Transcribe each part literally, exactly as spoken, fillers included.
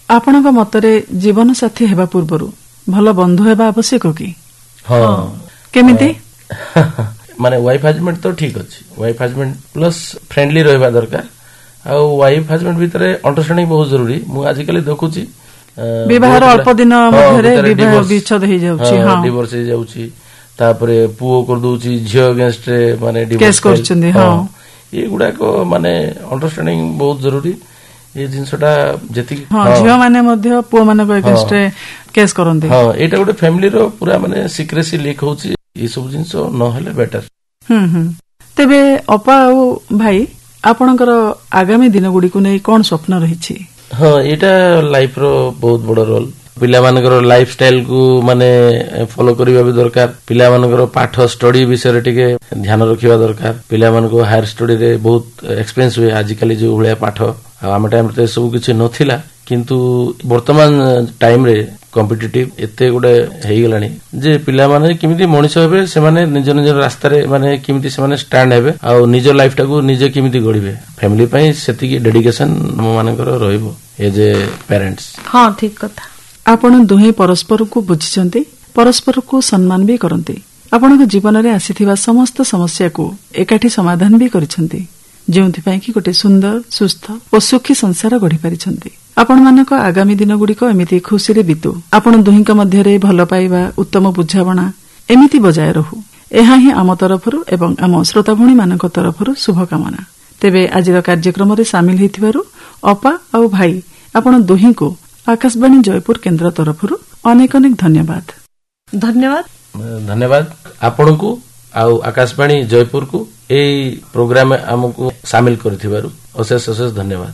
ଆପଣଙ୍କ ମତରେ ଜୀବନ ସାଥୀ ହେବା ପୂର୍ବରୁ ଭଲ ବନ୍ଧୁ ହେବା ଆବଶ୍ୟକ କି? ହଁ। କେମିତି? ମାନେ ୱାଇଫ ହଜବେଣ୍ଡ ତ ଠିକ ଅଛି, ୱାଇଫ ହଜବେଣ୍ଡ ପ୍ଲସ ଫ୍ରେଣ୍ଡଲି ରହିବା ଦରକାର। ଆଉ ୱାଇଫ ହଜବେଣ୍ଡ ଭିତରେ ଅଣ୍ଡରଷ୍ଟାଣ୍ଡିଂ ବହୁତ ଜରୁରୀ। ମୁଁ ଆଜିକାଲି ଦେଖୁଛି ବିବାହର ଅଳ୍ପ ଦିନ ମଧ୍ୟରେ ବିବାହ ବିଚ୍ଛେଦ ହେଇଯାଉଛି, ଡିଭୋର୍ସ ହେଇଯାଉଛି, ତାପରେ ପୁଅ କରିଦଉଛି ଝିଅ ଏଗେନଷ୍ଟରେ ମାନେ କେସ୍ କରୁଛନ୍ତି। ଏଗୁଡାକ ମାନେ ଅଣ୍ଡରଷ୍ଟାଣ୍ଡିଂ ବହୁତ ଜରୁରୀ। ଏ ଜିନିଷଟା ଯେତିକି ଝିଅ ମାନେ ମଧ୍ୟ ପୁଅ ମାନଙ୍କ ଏଗେନଷ୍ଟରେ କେସ୍ କରନ୍ତି। ହଁ, ଏଇଟା ଗୋଟେ ଫ୍ୟାମିଲିର ପୁରା ମାନେ ସିକ୍ରେସି ଲିକ୍ ହଉଛି। ଏସବୁ ଜିନିଷ ନହେଲେ ବେଟର। ହୁଁ ହୁଁ। ତେବେ ଅପା ଆଉ ଭାଇ, ଆପଣଙ୍କର ଆଗାମୀ ଦିନ ଗୁଡିକୁ ନେଇ କଣ ସ୍ୱପ୍ନ ରହିଛି? ହଁ, ଏଇଟା ଲାଇଫର ବହୁତ ବଡ ରୋଲ। ପିଲାମାନଙ୍କର ଲାଇଫ ଷ୍ଟାଇଲକୁ ମାନେ ଫଲୋ କରିବା ବି ଦରକାର। ପିଲାମାନଙ୍କର ପାଠ ଷ୍ଟଡି ବିଷୟରେ ଟିକେ ଧ୍ୟାନ ରଖିବା ଦରକାର। ପିଲାମାନଙ୍କୁ ହାୟର ଷ୍ଟଡିରେ ବହୁତ ଏକ୍ସପେନ୍ସ ହୁଏ ଆଜିକାଲି ଯୋଉ ଭଳିଆ ପାଠ। ଆଉ ଆମ ଟାଇମରେ ତ ଏସବୁ କିଛି ନଥିଲା, କିନ୍ତୁ ବର୍ତ୍ତମାନ ଟାଇମରେ କମ୍ପିଟିଟିଭ ଏତେ ଗୋଟେ ହେଇଗଲାଣି ଯେ ପିଲାମାନେ କେମିତି ମଣିଷ ହେବେ, ସେମାନେ ନିଜ ନିଜ ରାସ୍ତାରେ ମାନେ କେମିତି ସେମାନେ ଷ୍ଟାଣ୍ଡ ହେବେ, ଆଉ ନିଜ ଲାଇଫଟାକୁ ନିଜେ କେମିତି ଗଢିବେ, ଫ୍ୟାମିଲି ପାଇଁ ସେତିକି ଡେଡିକେସନ ଆମ ମାନଙ୍କର ରହିବ ଏଜ ଏ ପ୍ୟାରେଣ୍ଟସ। ହଁ, ଠିକ କଥା। ଆପଣ ଦୁହେଁ ପରସ୍ପରକୁ ବୁଝିଛନ୍ତି, ପରସ୍ପରକୁ ସମ୍ମାନ ବି କରନ୍ତି। ଆପଣଙ୍କ ଜୀବନରେ ଆସିଥିବା ସମସ୍ତ ସମସ୍ୟାକୁ ଏକାଠି ସମାଧାନ ବି କରିଛନ୍ତି, ଯେଉଁଥିପାଇଁ କି ଗୋଟେ ସୁନ୍ଦର, ସୁସ୍ଥ ଓ ସୁଖୀ ସଂସାର ଗଢି ପାରିଛନ୍ତି। ଆପଣମାନଙ୍କ ଆଗାମୀ ଦିନଗୁଡିକ ଏମିତି ଖୁସିରେ ବିତୁ। ଆପଣ ଦୁହିଁଙ୍କ ମଧ୍ୟରେ ଭଲ ପାଇବା, ଉତ୍ତମ ବୁଝାମଣା ଏମିତି ବଜାୟ ରହୁ। ଏହା ହିଁ ଆମ ତରଫରୁ ଏବଂ ଆମ ଶ୍ରୋତାଭଣୀମାନଙ୍କ ତରଫରୁ ଶୁଭକାମନା। ତେବେ ଆଜିର କାର୍ଯ୍ୟକ୍ରମରେ ସାମିଲ ହୋଇଥିବାରୁ ଅପା ଆଉ ଭାଇ, ଆପଣ ଦୁହିଁଙ୍କୁ ଆକାଶବାଣୀ ଜୟପୁର କେନ୍ଦ୍ର ତରଫରୁ ଅନେକ ଅନେକ ଧନ୍ୟବାଦ। ଧନ୍ୟବାଦ ଧନ୍ୟବାଦ ଆପଣଙ୍କୁ ଆଉ ଆକାଶବାଣୀ ଜୟପୁରକୁ ଏଇ ପ୍ରୋଗ୍ରାମ ଆମକୁ ସାମିଲ କରିଥିବାରୁ ଅଶେଷ ଅଶେଷ ଧନ୍ୟବାଦ।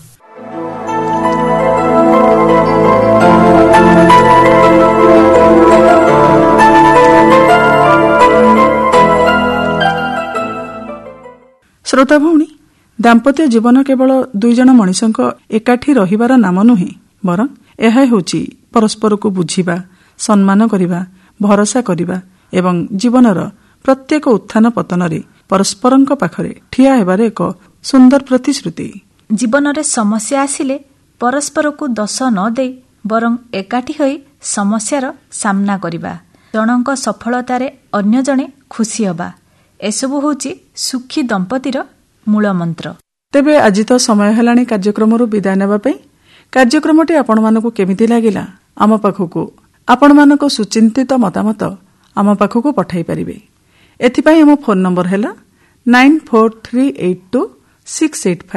ଶ୍ରୋତା ଭଉଣୀ, ଦାମ୍ପତ୍ୟ ଜୀବନ କେବଳ ଦୁଇ ଜଣ ମଣିଷଙ୍କ ଏକାଠି ରହିବାର ନାମ ନୁହେଁ, ବରଂ ଏହା ହେଉଛି ପରସ୍ପରକୁ ବୁଝିବା, ସମ୍ମାନ କରିବା, ଭରସା କରିବା ଏବଂ ଜୀବନର ପ୍ରତ୍ୟେକ ଉତ୍ଥାନ ପତନରେ ପରସ୍ପରଙ୍କ ପାଖରେ ଠିଆ ହେବାର ଏକ ସୁନ୍ଦର ପ୍ରତିଶ୍ରୁତି। ଜୀବନରେ ସମସ୍ୟା ଆସିଲେ ପରସ୍ପରକୁ ଦୋଷ ନ ଦେଇ ବରଂ ଏକାଠି ହୋଇ ସମସ୍ୟାର ସାମ୍ନା କରିବା, ଜଣଙ୍କ ସଫଳତାରେ ଅନ୍ୟ ଜଣେ ଖୁସି ହେବା, ଏସବୁ ହେଉଛି ସୁଖୀ ଦମ୍ପତିର ମୂଳ ମନ୍ତ୍ର। ତେବେ ଆଜି ତ ସମୟ ହେଲାଣି କାର୍ଯ୍ୟକ୍ରମରୁ ବିଦାୟ ନେବା ପାଇଁ। କାର୍ଯ୍ୟକ୍ରମଟି ଆପଣମାନଙ୍କୁ କେମିତି ଲାଗିଲା, ଆମ ପାଖକୁ ଆପଣମାନଙ୍କ ସୁଚିନ୍ତିତ ମତାମତ ଆମ ପାଖକୁ ପଠାଇ ପାରିବେ। ଏଥିପାଇଁ ଆମ ଫୋନ ନମ୍ବର ହେଲା nine four three eight two six eight five